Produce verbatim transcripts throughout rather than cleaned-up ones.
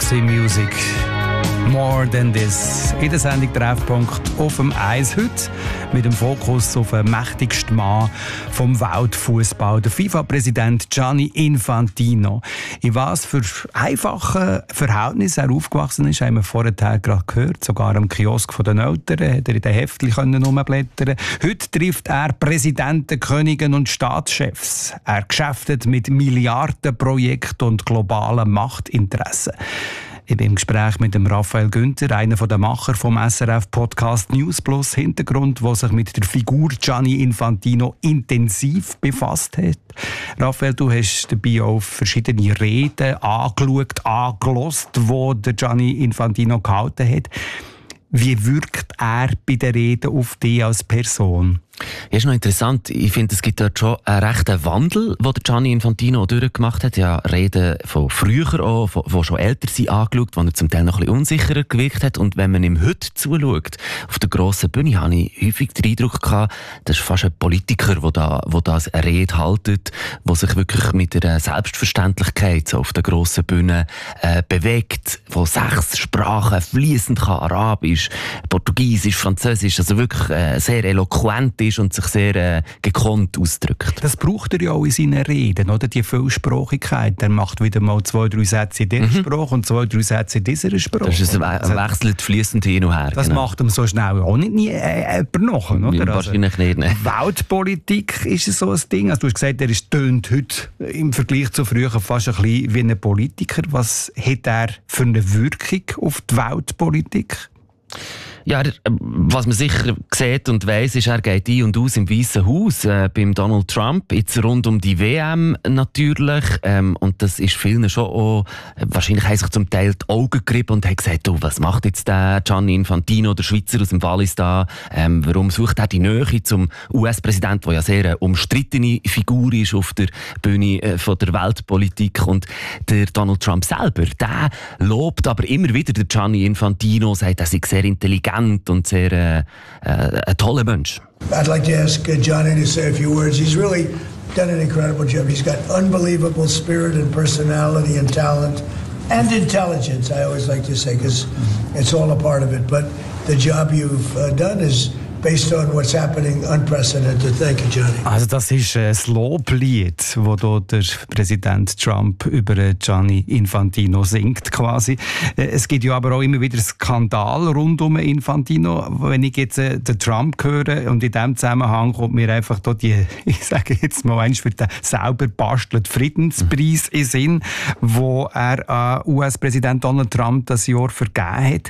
Roxy Music. More than this. In der Sendung Treffpunkt auf dem Eis heute mit dem Fokus auf den mächtigsten Mann vom Weltfußball, der FIFA-Präsident Gianni Infantino. In was für einfachen Verhältnissen er aufgewachsen ist, haben wir vorher gerade gehört. Sogar am Kiosk der Eltern hat er in den Heftchen rumblättern. Heute trifft er Präsidenten, Könige und Staatschefs. Er geschäftet mit Milliardenprojekten und globalen Machtinteressen. Ich bin im Gespräch mit dem Raphael Günther, einer der Macher vom S R F-Podcast News Plus Hintergrund, der sich mit der Figur Gianni Infantino intensiv befasst hat. Raphael, du hast dabei auch verschiedene Reden angeschaut, angehört, die der Gianni Infantino gehalten hat. Wie wirkt er bei den Reden auf dich als Person? Ja, ist noch interessant. Ich finde, es gibt dort schon einen rechten Wandel, den der Gianni Infantino durchgemacht hat. Ja, Reden von früher auch, die schon älter sind, angeschaut, wo er zum Teil noch ein bisschen unsicherer gewirkt hat. Und wenn man ihm heute zuschaut, auf der grossen Bühne, habe ich häufig den Eindruck gehabt, das ist fast ein Politiker, der da, der da eine Rede haltet, der sich wirklich mit einer Selbstverständlichkeit so auf der grossen Bühne äh, bewegt, der sechs Sprachen fließend kann, Arabisch, Portugiesisch, Französisch, also wirklich äh, sehr eloquent ist und sich sehr äh, gekonnt ausdrückt. Das braucht er ja auch in seinen Reden, oder? Die Vielsprachigkeit. Er macht wieder mal zwei, drei Sätze in dieser mhm. Sprache und zwei, drei Sätze in dieser Sprache. Das ist ein also, wechselt fließend hin und her. Das genau. macht ihm so schnell auch nicht nie äh, jemand nach, oder? Ja, wahrscheinlich also, nicht. Ne? Weltpolitik ist so ein Ding. Also, du hast gesagt, er ist tönt heute im Vergleich zu früher fast ein bisschen wie ein Politiker. Was hat er für eine Wirkung auf die Weltpolitik? Ja, was man sicher sieht und weiss, ist, er geht ein und aus im Weißen Haus äh, beim Donald Trump, jetzt rund um die W M natürlich. Ähm, und das ist vielen schon auch, wahrscheinlich haben sich zum Teil die Augen gerieben und haben gesagt, oh, was macht jetzt der Gianni Infantino, der Schweizer aus dem Wallis da? Ähm, warum sucht er die Nähe zum U S-Präsidenten, der ja sehr eine umstrittene Figur ist auf der Bühne äh, von der Weltpolitik? Und der Donald Trump selber, der lobt aber immer wieder den Gianni Infantino, sagt, er sei sehr intelligent und sehr äh, äh, ein toller Mensch. I'd like to ask uh, Gianni to say a few words. He's really done an incredible job. He's got unbelievable spirit and personality and talent and intelligence, I always like to say, because it's all a part of it. But the job you've uh, done is based on what's happening, unprecedented. Thank you, Gianni. Also das ist ein Loblied, das hier der Präsident Trump über Gianni Infantino singt quasi. Es gibt ja aber auch immer wieder Skandal rund um Infantino. Wenn ich jetzt äh, den Trump höre und in diesem Zusammenhang kommt mir einfach da die, ich sage jetzt mal eins für den selber bastelten Friedenspreis in Sinn, wo er an U S-Präsident Donald Trump das Jahr vergeben hat.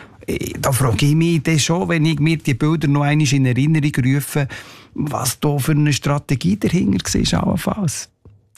Da frage ich mich dann schon, wenn ich mir die Bilder noch einmal in Erinnerung rufe, was da für eine Strategie dahinter war, allenfalls.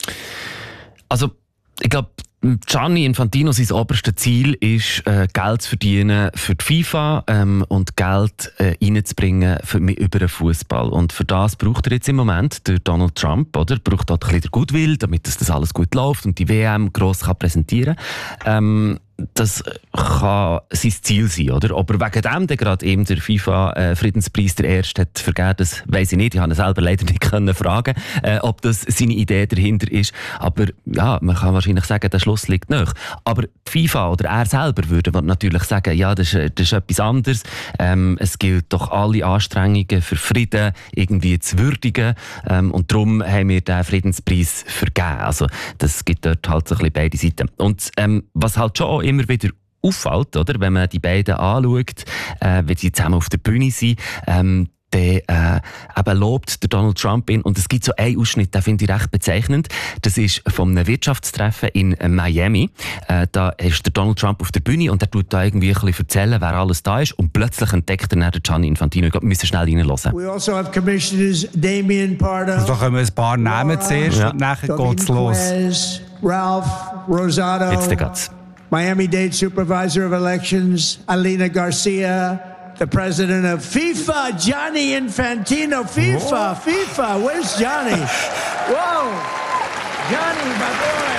Also, ich glaube, Gianni Infantino, sein oberstes Ziel ist, äh, Geld zu verdienen für die FIFA ähm, und Geld äh, reinzubringen für, über den Fußball. Und für das braucht er jetzt im Moment der Donald Trump, oder? Braucht dort ein bisschen der Goodwill, damit das, das alles gut läuft und die W M gross kann präsentieren kann. Ähm, Das kann sein Ziel sein, oder? Ob er wegen dem der gerade eben der FIFA-Friedenspreis der erste hat vergeben, das weiss ich nicht. Ich konnte selber leider nicht können fragen, äh, ob das seine Idee dahinter ist. Aber ja, man kann wahrscheinlich sagen, der Schluss liegt nahe. Aber die FIFA oder er selber würde natürlich sagen, ja, das ist, das ist etwas anderes. Ähm, es gilt doch alle Anstrengungen für Frieden irgendwie zu würdigen. Ähm, und darum haben wir den Friedenspreis vergeben. Also das gibt dort halt so ein bisschen beide Seiten. Und ähm, was halt schon immer wieder auffällt, oder, wenn man die beiden anschaut, äh, wenn sie zusammen auf der Bühne sind, ähm, dann äh, eben lobt der Donald Trump ihn. Und es gibt so einen Ausschnitt, den finde ich recht bezeichnend. Das ist von einem Wirtschaftstreffen in Miami. Äh, da ist der Donald Trump auf der Bühne und er tut da irgendwie ein bisschen erzählen, wer alles da ist. Und plötzlich entdeckt er dann den Gianni Infantino. Wir müssen schnell reinhören. We also have commissioners Damian Pardo. Also da kommen ein paar Namen zuerst ja. und nachher geht's los. Quez, Ralph Rosado. Jetzt geht's. Miami-Dade Supervisor of Elections, Alina Garcia, the president of FIFA, Gianni Infantino. FIFA, Whoa. FIFA, where's Gianni? Whoa, Gianni, my boy.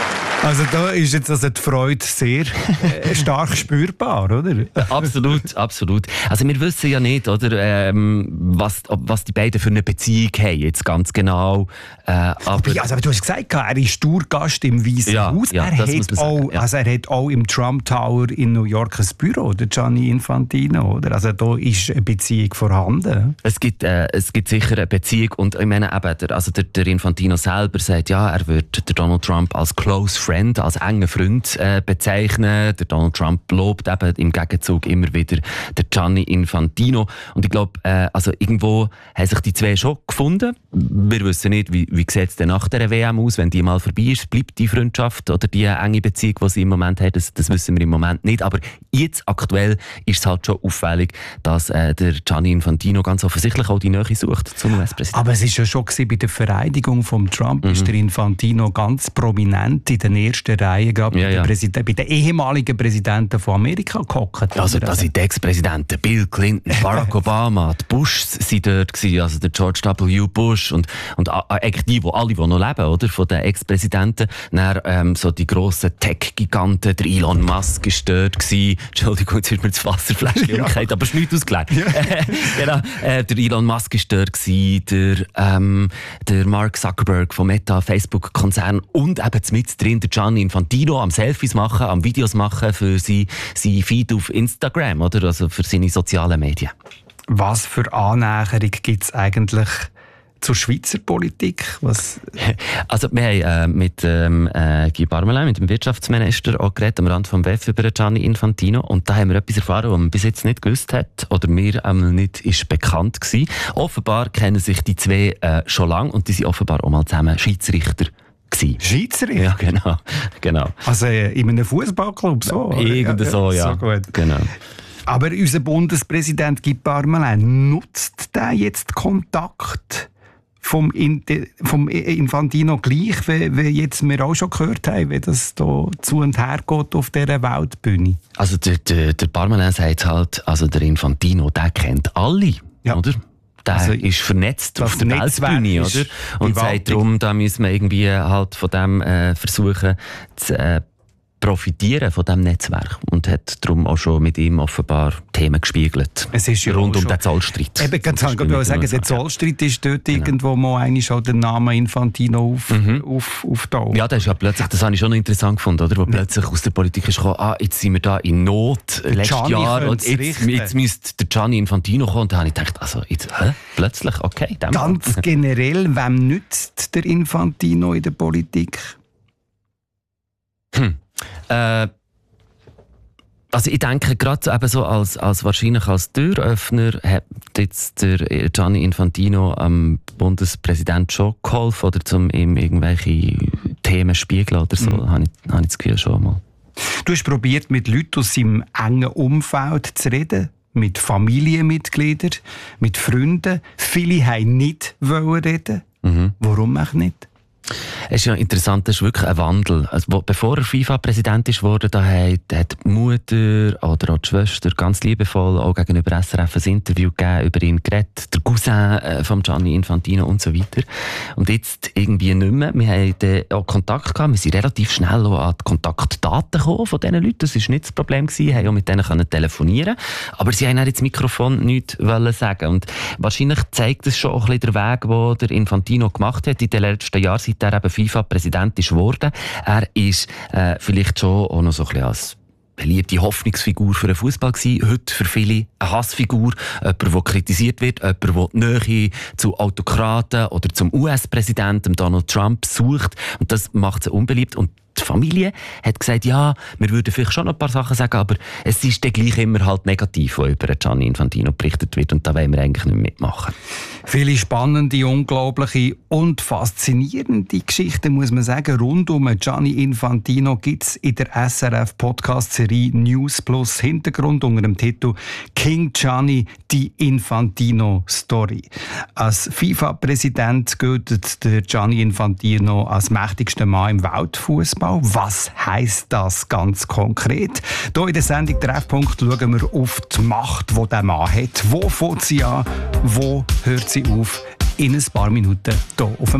Also da ist jetzt also die Freude sehr äh, stark spürbar, oder? Absolut, absolut. Also wir wissen ja nicht, oder, ähm, was, was die beiden für eine Beziehung haben, jetzt ganz genau. Äh, aber, aber, also, aber du hast gesagt, er ist Tourgast im Weißen ja, Haus. Ja, er, hat auch, ja. also er hat auch im Trump Tower in New York ein Büro, der Gianni Infantino, oder? Also da ist eine Beziehung vorhanden. Es gibt, äh, es gibt sicher eine Beziehung und ich meine eben, der, also der, der Infantino selber sagt, ja, er wird der Donald Trump als Close Friend, als engen Freund äh, bezeichnen. Der Donald Trump lobt eben im Gegenzug immer wieder der Gianni Infantino. Und ich glaube, äh, also irgendwo haben sich die zwei schon gefunden. Wir wissen nicht, wie, wie sieht es denn nach der W M aus, wenn die mal vorbei ist, bleibt die Freundschaft oder die enge Beziehung, die sie im Moment haben, das, das wissen wir im Moment nicht. Aber jetzt aktuell ist es halt schon auffällig, dass äh, der Gianni Infantino ganz offensichtlich auch die Nähe sucht zum U S-Präsidenten. Aber es ist ja schon gewesen, bei der Vereidigung von Trump mhm. ist der Infantino ganz prominent in der ersten Reihe, gerade ja, bei, ja. Präsident- bei den ehemaligen Präsidenten von Amerika gehockt. Also da sind die Ex-Präsidenten Bill Clinton, Barack Obama, die Bushs sind dort gewesen, also der George W. Bush und, und eigentlich die, die alle, die noch leben, oder, von den Ex-Präsidenten. Dann ähm, so die grossen Tech-Giganten, der Elon Musk ist dort gewesen. Entschuldigung, jetzt ist mir das Wasserfläschchen ja. umgekehrt, aber es ist nichts ausgelegt. Ja. genau, äh, der Elon Musk ist dort gewesen, der, ähm, der Mark Zuckerberg vom Meta, Facebook-Konzern und eben mit drin der Gianni Infantino am Selfies machen, am Videos machen für sein, sein Feed auf Instagram, oder? Also für seine sozialen Medien. Was für Annäherung gibt es eigentlich zur Schweizer Politik? Was? Also wir haben äh, mit ähm, äh, Guy Parmelin, mit dem Wirtschaftsminister, auch geredet am Rand vom W E F über Gianni Infantino und da haben wir etwas erfahren, was man bis jetzt nicht gewusst hat oder mir ähm, nicht ist bekannt gewesen. Offenbar kennen sich die zwei äh, schon lange und die sind offenbar auch mal zusammen Schiedsrichter. Schiedsrichter? Ja, genau. genau. Also in einem Fußballclub so? Irgend so, ja. So gut. Genau. Aber unser Bundespräsident Guy Parmelin, nutzt der jetzt Kontakt vom, vom Infantino gleich, wie, wie jetzt wir auch schon gehört haben, wie das da zu und her geht auf dieser Weltbühne? Also der, der, der Parmelin sagt halt, also der Infantino, der kennt alle, ja. oder? Der also ist vernetzt auf der Weltbühne, oder? Und sagt darum, da müssen wir irgendwie halt von dem äh, versuchen zu äh, profitieren von diesem Netzwerk und hat darum auch schon mit ihm offenbar Themen gespiegelt. Es ist ja rund um schon den Zollstreit. Eben, ganz kann ich sagen, der Zollstreit ist dort genau. irgendwo mal eigentlich schon der Name Infantino auf, mhm. auf, auf da. Ja, das ist ja plötzlich, das habe ich schon noch interessant gefunden, oder? Wo nee. plötzlich aus der Politik ist gekommen, ah, jetzt sind wir da in Not, letztes Jahr, und jetzt, jetzt müsste der Gianni Infantino kommen. Und da habe ich gedacht, also, jetzt, hä? Plötzlich, okay. Ganz generell, wem nützt der Infantino in der Politik? Hm. Äh, also ich denke, gerade eben so als, als wahrscheinlich als Türöffner hat jetzt der Gianni Infantino am Bundespräsident schon geholfen oder zum ihm irgendwelche Themen spiegeln oder so, mhm. habe ich, habe ich das Gefühl schon mal. Du hast probiert, mit Leuten aus seinem engen Umfeld zu reden, mit Familienmitgliedern, mit Freunden. Viele wollten nicht reden. Mhm. Warum auch nicht? Es ist ja interessant, das ist wirklich ein Wandel. Also, wo, bevor er FIFA-Präsident wurde, da hat, hat die Mutter oder auch die Schwester ganz liebevoll auch gegenüber S R F ein Interview gegeben, über ihn geredet, der Cousin äh, von Gianni Infantino und so weiter. Und jetzt irgendwie nicht mehr. Wir haben auch Kontakt gehabt, wir sind relativ schnell auch an die Kontaktdaten gekommen von diesen Leuten. Das war nicht das Problem gewesen, wir haben auch mit denen können telefonieren. Aber sie haben auch ins Mikrofon nichts wollen sagen. Und wahrscheinlich zeigt es schon auch ein bisschen den Weg, den der Infantino gemacht hat in den letzten Jahren, seit er eben FIFA-Präsident ist geworden. Er ist äh, vielleicht schon auch noch so ein bisschen als beliebte Hoffnungsfigur für den Fußball gewesen. Heute für viele eine Hassfigur. Jemand, der kritisiert wird. Jemand, der die Nähe zu Autokraten oder zum U S-Präsidenten Donald Trump sucht. Und das macht sie unbeliebt. Und die Familie hat gesagt, ja, wir würden vielleicht schon noch ein paar Sachen sagen, aber es ist dann gleich immer halt negativ, was über Gianni Infantino berichtet wird, und da wollen wir eigentlich nicht mitmachen. Viele spannende, unglaubliche und faszinierende Geschichten, muss man sagen, rund um Gianni Infantino gibt es in der S R F-Podcast-Serie News Plus Hintergrund unter dem Titel «King Gianni, die Infantino-Story». Als FIFA-Präsident gilt der Gianni Infantino als mächtigster Mann im Weltfußball. Was heisst das ganz konkret? Hier in der Sendung «Treffpunkt» schauen wir auf die Macht, die dieser Mann hat. Wo fängt sie an? Wo hört sie auf? In ein paar Minuten hier auf dem